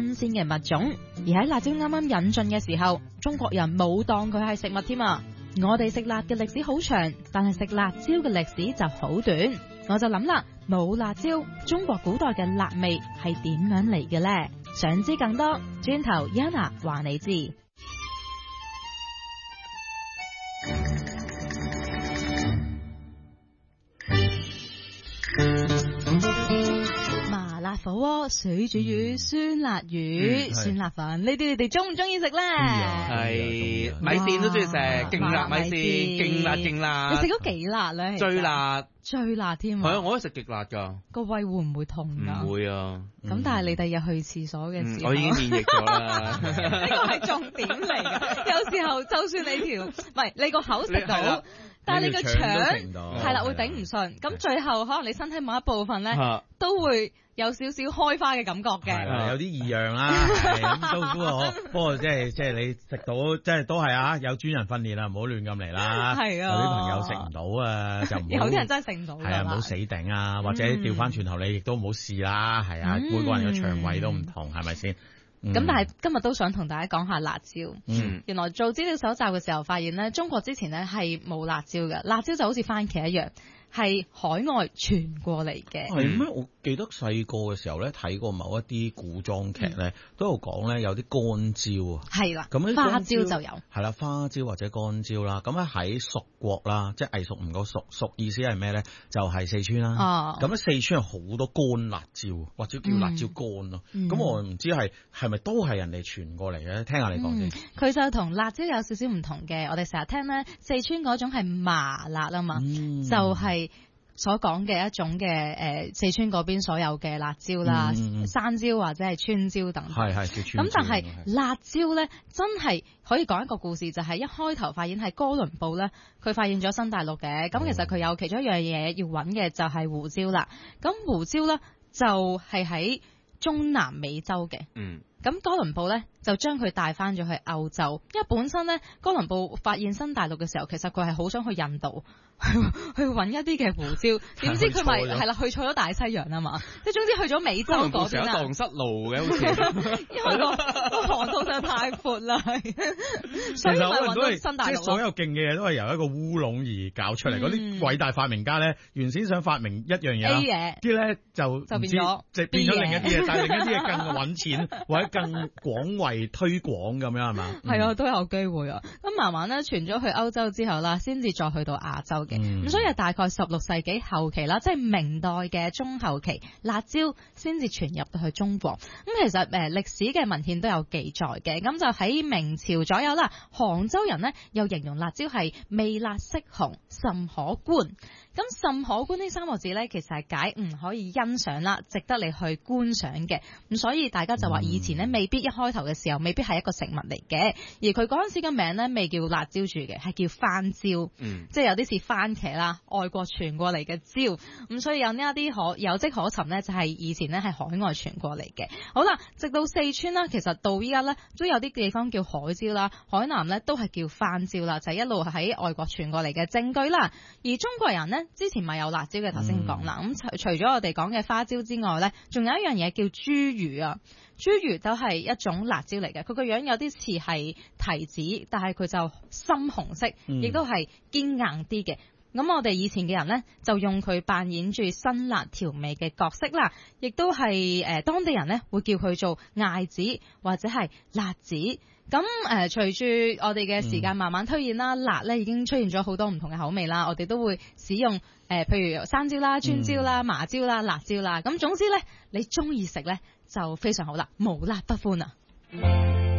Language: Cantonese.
新鮮嘅物種。而喺辣椒啱啱引進嘅時候，中國人冇當佢係食物添啊！我哋食辣嘅歷史好長，但係食辣椒嘅歷史就好短。我就諗啦，冇辣椒，中國古代嘅辣味係點樣嚟嘅呢？想知更多，轉頭 Yana 話你知。麻辣火鍋、水煮魚、酸辣魚、酸辣粉，呢啲你哋中唔中意食咧？ 係米線都中意食，勁辣米線，勁辣。 你食咗幾辣咧？最辣添啊！ 係啊，我都食極辣㗎。 個胃會唔會痛㗎？ 唔會啊。 咁但係你第日去廁所嘅時候， 我已經免疫咗啦。 呢個係重點嚟㗎。有時候就算你個口食到，但係你個腸係啦會頂唔順，咁最後可能你身體某一部分咧都會有少少開花嘅感覺嘅。 係啦，有啲異樣啦。咁不過即係你食到，即係都係啊！有專人訓練啦，唔好亂咁嚟啦。係啊，有啲朋友食唔到啊，就唔好。有啲人真係食唔到。係啊，唔好死頂啊，或者調翻轉頭你亦都唔好試啦。係啊，每個人嘅腸胃都唔同，係咪先？ 咁但係今日都想同大家講下辣椒。原來做資料搜集嘅時候發現咧，中國之前咧係冇辣椒嘅，辣椒就好似番茄一樣，係海外傳過嚟嘅。 係咩？我記得細個嘅時候咧睇過某一啲古裝劇咧，都有講咧有啲乾椒啊。係啦，咁花椒就有。係啦，花椒或者乾椒啦。咁咧喺蜀國啦，即係魏蜀吳個蜀，蜀意思係咩咧？就係四川啦。哦。咁咧四川有好多乾辣椒，或者叫辣椒乾咯。咁我唔知係咪都係人哋傳過嚟嘅？聽下你講先。佢就同辣椒有少少唔同嘅。我哋成日聽咧，四川嗰種係麻辣啊嘛，就係所講嘅一種嘅四川嗰邊所有嘅辣椒啦，山椒或者係川椒等等。係叫川椒。咁但係辣椒咧，真係可以講一個故事，就係一開頭發現係哥倫布咧，佢發現咗新大陸嘅。咁其實佢有其中一樣嘢要揾嘅就係胡椒啦。咁胡椒咧就係喺中南美洲嘅。咁哥倫布咧就將佢帶翻咗去歐洲，因為本身咧哥倫布發現新大陸嘅時候，其實佢係好想去印度去揾一啲嘅胡椒，點知佢咪係啦去錯咗大西洋啊嘛，即係總之去咗美洲嗰邊啦。 蕩失路嘅好似， 因為個航道上太闊啦，所以咪揾到新大陸。 即係所有勁嘅嘢都係由一個烏龍而搞出嚟。嗰啲偉大發明家咧，原先想發明一樣嘢 A 嘢，啲咧就變咗，即係變咗另一啲嘢，但係另一啲嘢更揾錢或者更廣為推廣咁樣係嘛？ 係啊，都有機會啊。咁慢慢咧傳咗去歐洲之後啦，先至再去到亞洲嘅。咁所以大概16世紀後期啦，即係明代嘅中後期，辣椒先至傳入到去中國。咁其實歷史嘅文獻都有記載嘅。咁就喺明朝左右啦，杭州人呢又形容辣椒係味辣色紅，甚可觀。咁甚可觀呢3個字呢，其實係解可以欣賞啦，值得你去觀賞嘅。咁所以大家就話以前呢未必一開頭嘅時候未必係一個食物嚟嘅，而佢嗰陣時嘅名呢未叫辣椒住嘅，係叫番椒，即係有啲似番茄啦，外國傳過嚟嘅椒。咁所以有呢一啲有跡可尋呢，就係以前呢係海外傳過嚟嘅。好啦，直到四川啦，其實到依家呢都有啲地方叫海椒啦，海南呢都係叫番椒啦，就係一路喺外國傳過嚟嘅證據啦。而中國人呢，之前咪有辣椒嘅，頭先講啦。咁除咗我哋講嘅花椒之外呢，仲有一樣嘢叫茱萸啊。茱萸都係一種辣椒嚟嘅，佢個樣有啲似係提子，但係佢就深紅色，亦都係堅硬啲嘅。咁我哋以前嘅人呢，就用佢扮演住辛辣調味嘅角色啦，亦都係當地人呢會叫佢做艾子或者係辣子。咁隨住我哋嘅時間慢慢推演啦，辣呢已經出現咗好多唔同嘅口味啦，我哋都會使用譬如山椒啦、川椒啦、麻椒啦、辣椒啦。咁總之呢，你中意食呢就非常好啦，無辣不歡啊！